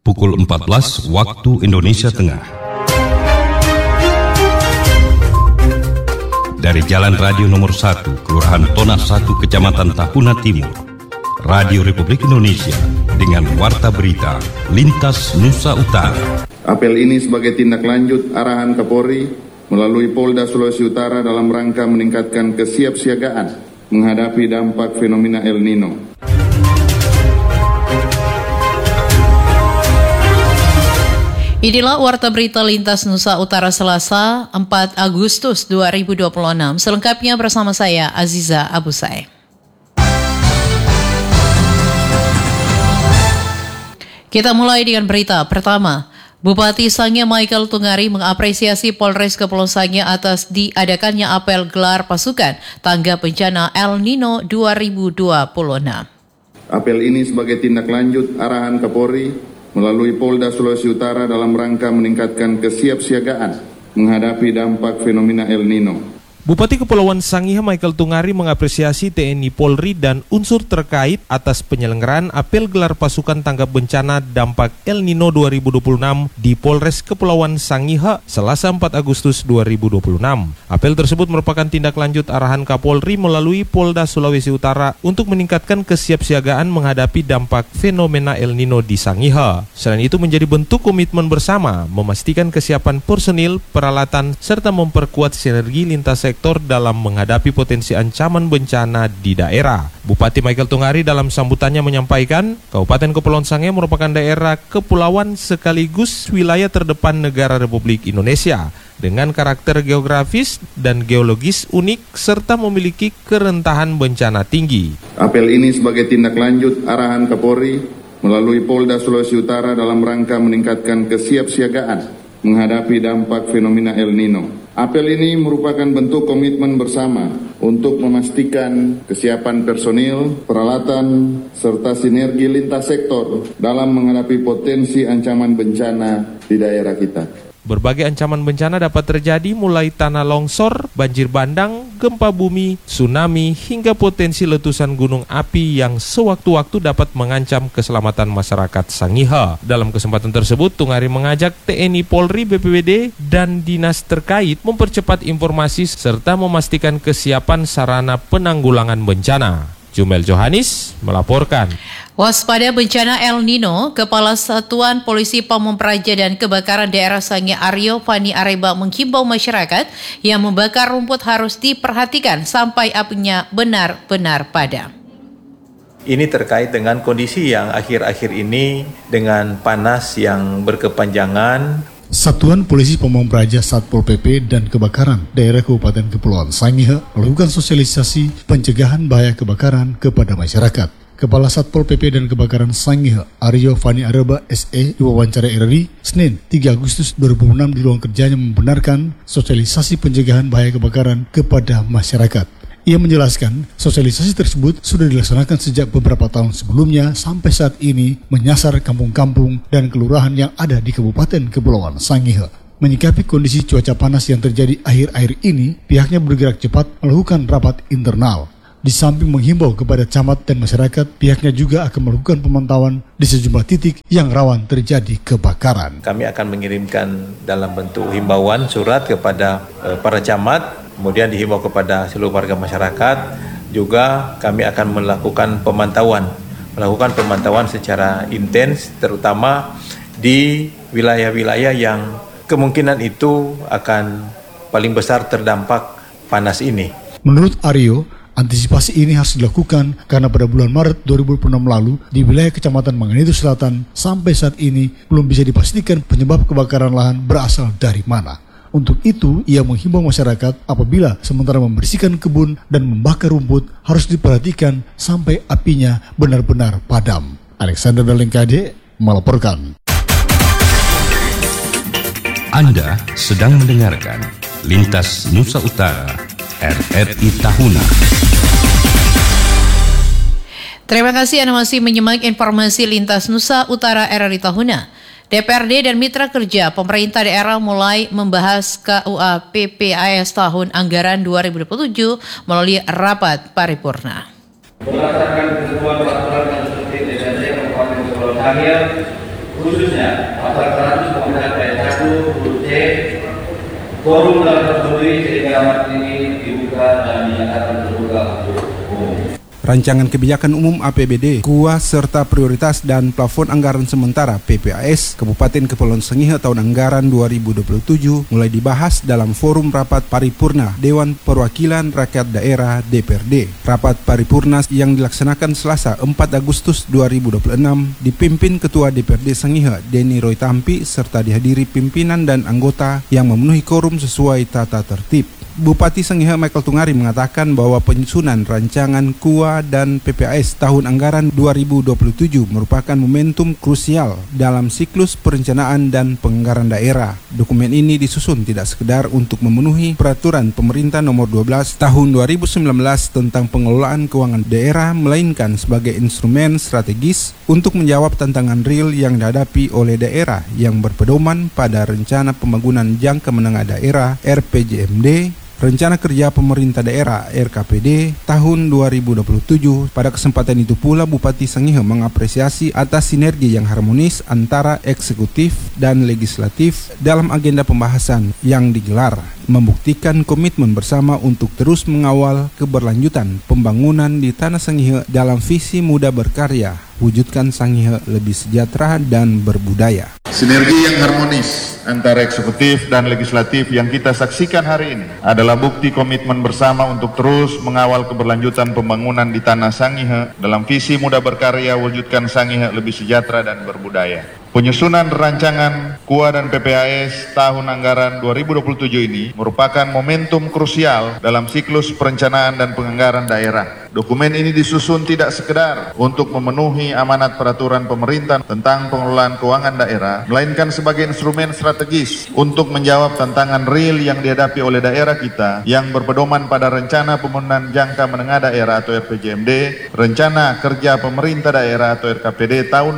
pukul 14 waktu Indonesia Tengah. Dari Jalan Radio Nomor 1, Kelurahan Tona 1, Kecamatan Tahuna Timur, Radio Republik Indonesia dengan Warta Berita Lintas Nusa Utara. Apel ini sebagai tindak lanjut arahan Kapolri melalui Polda Sulawesi Utara dalam rangka meningkatkan kesiapsiagaan menghadapi dampak fenomena El Nino. Inilah Warta Berita Lintas Nusa Utara Selasa 4 Agustus 2026. Selengkapnya bersama saya Aziza Abu Sae. Kita mulai dengan berita pertama. Bupati Sangihe Michael Tungari mengapresiasi Polres Kepulauan Sangihe atas diadakannya apel gelar pasukan tanggap bencana El Nino 2026. Apel ini sebagai tindak lanjut arahan Kapolri melalui Polda Sulawesi Utara dalam rangka meningkatkan kesiapsiagaan menghadapi dampak fenomena El Nino. Bupati Kepulauan Sangihe Michael Tungari mengapresiasi TNI Polri dan unsur terkait atas penyelenggaraan apel gelar pasukan tanggap bencana dampak El Nino 2026 di Polres Kepulauan Sangihe Selasa 4 Agustus 2026. Apel tersebut merupakan tindak lanjut arahan Kapolri melalui Polda Sulawesi Utara untuk meningkatkan kesiapsiagaan menghadapi dampak fenomena El Nino di Sangihe. Selain itu menjadi bentuk komitmen bersama memastikan kesiapan personil, peralatan, serta memperkuat sinergi lintas sektor dalam menghadapi potensi ancaman bencana di daerah. Bupati Michael Tungari dalam sambutannya menyampaikan, Kabupaten Kepulauan Sangihe merupakan daerah kepulauan sekaligus wilayah terdepan negara Republik Indonesia dengan karakter geografis dan geologis unik serta memiliki kerentahan bencana tinggi. Apel ini sebagai tindak lanjut arahan Kapolri melalui Polda Sulawesi Utara dalam rangka meningkatkan kesiapsiagaan menghadapi dampak fenomena El Nino. Apel ini merupakan bentuk komitmen bersama untuk memastikan kesiapan personil, peralatan, serta sinergi lintas sektor dalam menghadapi potensi ancaman bencana di daerah kita. Berbagai ancaman bencana dapat terjadi mulai tanah longsor, banjir bandang, gempa bumi, tsunami, hingga potensi letusan gunung api yang sewaktu-waktu dapat mengancam keselamatan masyarakat Sangihe. Dalam kesempatan tersebut, Tungari mengajak TNI Polri, BPBD, dan dinas terkait mempercepat informasi serta memastikan kesiapan sarana penanggulangan bencana. Jumel Johanis melaporkan. Waspada bencana El Nino, Kepala Satuan Polisi Pamong Praja dan Kebakaran Daerah Sangihe Aryo Fani Areba menghimbau masyarakat yang membakar rumput harus diperhatikan sampai apinya benar-benar padam. Ini terkait dengan kondisi yang akhir-akhir ini dengan panas yang berkepanjangan. Satuan Polisi Pamong Praja, Satpol PP, dan Kebakaran Daerah Kabupaten Kepulauan Sangihe melakukan sosialisasi pencegahan bahaya kebakaran kepada masyarakat. Kepala Satpol PP dan Kebakaran Sangihe, Aryo Fani Areba SE, diwawancara RRI, Senin 3 Agustus 2006 di ruang kerjanya membenarkan sosialisasi pencegahan bahaya kebakaran kepada masyarakat. Ia menjelaskan, sosialisasi tersebut sudah dilaksanakan sejak beberapa tahun sebelumnya sampai saat ini menyasar kampung-kampung dan kelurahan yang ada di Kabupaten Kepulauan Sangihe. Menyikapi kondisi cuaca panas yang terjadi akhir-akhir ini, pihaknya bergerak cepat melakukan rapat internal. Di samping menghimbau kepada camat dan masyarakat, pihaknya juga akan melakukan pemantauan di sejumlah titik yang rawan terjadi kebakaran. Kami akan mengirimkan dalam bentuk himbauan surat kepada para camat, kemudian dihimbau kepada seluruh warga masyarakat. Juga kami akan melakukan pemantauan secara intens, terutama di wilayah-wilayah yang kemungkinan itu akan paling besar terdampak panas ini. Menurut Aryo, antisipasi ini harus dilakukan karena pada bulan Maret 2006 lalu di wilayah Kecamatan Manganitu Selatan sampai saat ini belum bisa dipastikan penyebab kebakaran lahan berasal dari mana. Untuk itu, ia menghimbau masyarakat apabila sementara membersihkan kebun dan membakar rumput harus diperhatikan sampai apinya benar-benar padam. Alexander Dalengkade melaporkan. Anda sedang mendengarkan Lintas Nusa Utara, RRI Tahuna. Terima kasih Anda masih menyimak informasi Lintas Nusa Utara RRI Tahuna. DPRD dan mitra kerja pemerintah daerah mulai membahas KUA PPAS tahun anggaran 2027 melalui rapat paripurna. Berdasarkan ketentuan peraturan Konstitusi DPRD Kabupaten Kepulauan Sangihe khususnya pasal 100 ayat 1 huruf C, forum telah terpenuhi sehingga materi ini dibuka dan dinyatakan terbuka untuk umum. Rancangan Kebijakan Umum APBD, KUA serta prioritas dan plafon anggaran sementara PPAS Kabupaten Kepulauan Sangihe tahun anggaran 2027 mulai dibahas dalam forum rapat paripurna Dewan Perwakilan Rakyat Daerah DPRD. Rapat paripurna yang dilaksanakan Selasa 4 Agustus 2026 dipimpin Ketua DPRD Sangihe Denny Roy Tampi serta dihadiri pimpinan dan anggota yang memenuhi quorum sesuai tata tertib. Bupati Sangihe Michael Tungari mengatakan bahwa penyusunan rancangan KUA dan PPAS tahun anggaran 2027 merupakan momentum krusial dalam siklus perencanaan dan penganggaran daerah. Dokumen ini disusun tidak sekedar untuk memenuhi peraturan pemerintah nomor 12 tahun 2019 tentang pengelolaan keuangan daerah, melainkan sebagai instrumen strategis untuk menjawab tantangan real yang dihadapi oleh daerah yang berpedoman pada Rencana Pembangunan Jangka Menengah Daerah RPJMD, Rencana Kerja Pemerintah Daerah RKPD tahun 2027. Pada kesempatan itu pula Bupati Sangihe mengapresiasi atas sinergi yang harmonis antara eksekutif dan legislatif dalam agenda pembahasan yang digelar, membuktikan komitmen bersama untuk terus mengawal keberlanjutan pembangunan di Tanah Sangihe dalam visi Muda Berkarya, wujudkan Sangihe lebih sejahtera dan berbudaya. Sinergi yang harmonis antara eksekutif dan legislatif yang kita saksikan hari ini adalah bukti komitmen bersama untuk terus mengawal keberlanjutan pembangunan di Tanah Sangihe dalam visi Muda Berkarya, wujudkan Sangihe lebih sejahtera dan berbudaya. Penyusunan rancangan KUA dan PPAS tahun anggaran 2027 ini merupakan momentum krusial dalam siklus perencanaan dan penganggaran daerah. Dokumen ini disusun tidak sekedar untuk memenuhi amanat peraturan pemerintah tentang pengelolaan keuangan daerah, melainkan sebagai instrumen strategis untuk menjawab tantangan real yang dihadapi oleh daerah kita yang berpedoman pada Rencana Pembangunan Jangka Menengah Daerah atau RPJMD, Rencana Kerja Pemerintah Daerah atau RKPD tahun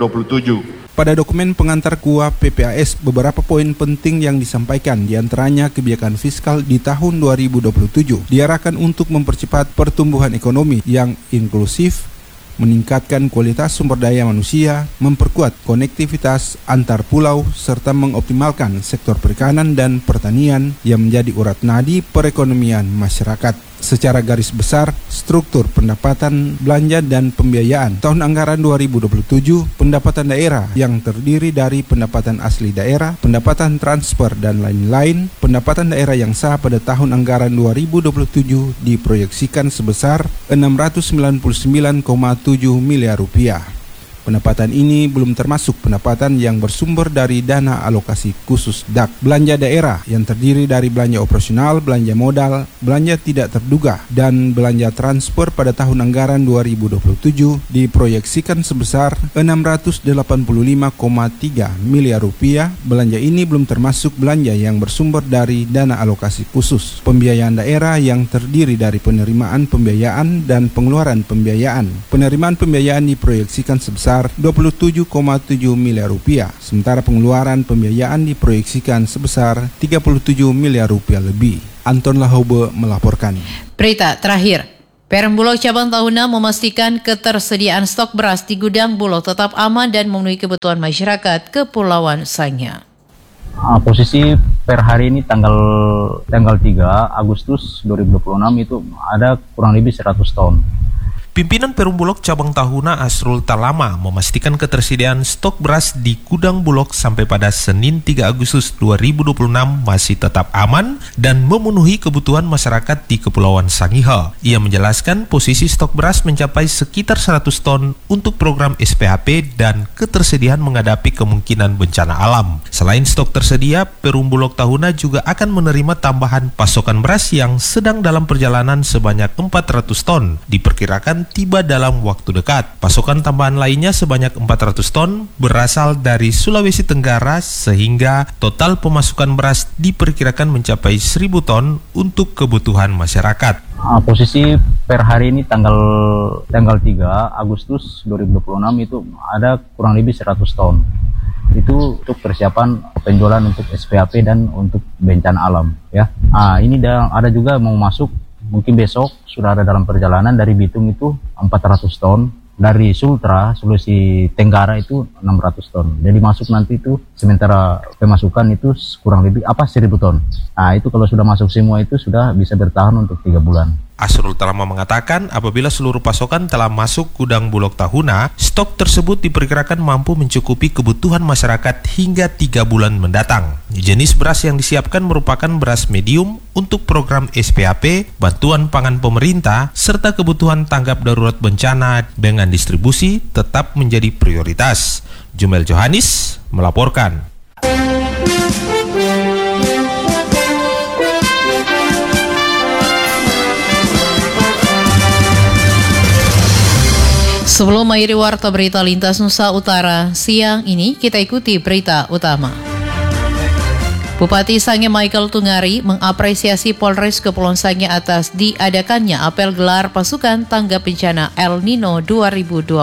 2027. Pada dokumen pengantar KUA PPAS, beberapa poin penting yang disampaikan, diantaranya kebijakan fiskal di tahun 2027 diarahkan untuk mempercepat pertumbuhan ekonomi yang inklusif, meningkatkan kualitas sumber daya manusia, memperkuat konektivitas antar pulau, serta mengoptimalkan sektor perikanan dan pertanian yang menjadi urat nadi perekonomian masyarakat. Secara garis besar, struktur pendapatan, belanja, dan pembiayaan tahun anggaran 2027, pendapatan daerah yang terdiri dari pendapatan asli daerah, pendapatan transfer, dan lain-lain, pendapatan daerah yang sah pada tahun anggaran 2027 diproyeksikan sebesar 699,7 miliar rupiah. Pendapatan ini belum termasuk pendapatan yang bersumber dari dana alokasi khusus DAK. Belanja daerah yang terdiri dari belanja operasional, belanja modal, belanja tidak terduga, dan belanja transfer pada tahun anggaran 2027 diproyeksikan sebesar 685,3 miliar rupiah. Belanja ini belum termasuk belanja yang bersumber dari dana alokasi khusus, pembiayaan daerah yang terdiri dari penerimaan pembiayaan dan pengeluaran pembiayaan. Penerimaan pembiayaan diproyeksikan sebesar 27,7 miliar rupiah, sementara pengeluaran pembiayaan diproyeksikan sebesar 37 miliar rupiah lebih. Anton Lahobe melaporkan. Berita terakhir, Perum Bulog Cabang Tahuna memastikan ketersediaan stok beras di gudang Bulog tetap aman dan memenuhi kebutuhan masyarakat Kepulauan Sangihe. Posisi per hari ini tanggal 3 Agustus 2026 itu ada kurang lebih 100 ton. Pimpinan Perum Bulog Cabang Tahuna Asrul Talama memastikan ketersediaan stok beras di gudang Bulog sampai pada Senin 3 Agustus 2026 masih tetap aman dan memenuhi kebutuhan masyarakat di Kepulauan Sangihe. Ia menjelaskan posisi stok beras mencapai sekitar 100 ton untuk program SPHP dan ketersediaan menghadapi kemungkinan bencana alam. Selain stok tersedia, Perum Bulog Tahuna juga akan menerima tambahan pasokan beras yang sedang dalam perjalanan sebanyak 400 ton. Diperkirakan tiba dalam waktu dekat. Pasokan tambahan lainnya sebanyak 400 ton berasal dari Sulawesi Tenggara sehingga total pemasukan beras diperkirakan mencapai 1000 ton untuk kebutuhan masyarakat. Posisi per hari ini tanggal 3 Agustus 2026 itu ada kurang lebih 100 ton. Itu untuk persiapan penjualan untuk SPHP dan untuk bencana alam ya. Ini ada juga mau masuk, mungkin besok sudah ada dalam perjalanan dari Bitung itu 400 ton dari Sultra, Sulawesi Tenggara itu 600 ton. Jadi masuk nanti itu sementara pemasukan itu kurang lebih 1.000 ton. Nah itu kalau sudah masuk semua itu sudah bisa bertahan untuk 3 bulan. Asrul Talama mengatakan apabila seluruh pasokan telah masuk gudang Bulog Tahuna, stok tersebut diperkirakan mampu mencukupi kebutuhan masyarakat hingga 3 bulan mendatang. Jenis beras yang disiapkan merupakan beras medium untuk program SPAP, bantuan pangan pemerintah, serta kebutuhan tanggap darurat bencana dengan distribusi tetap menjadi prioritas. Jumel Johanis melaporkan. Sebelum mengakhiri warta berita lintas Nusa Utara siang ini, kita ikuti berita utama. Bupati Sangihe Michael Tungari mengapresiasi Polres Kepulauan Sangihe atas diadakannya apel gelar pasukan tanggap bencana El Nino 2026.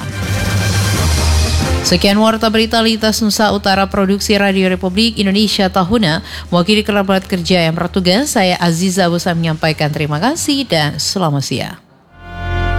Sekian warta berita lintas Nusa Utara Produksi Radio Republik Indonesia Tahuna. Mewakili kerabat kerja yang bertugas, saya Aziza Busa menyampaikan terima kasih dan selamat siang.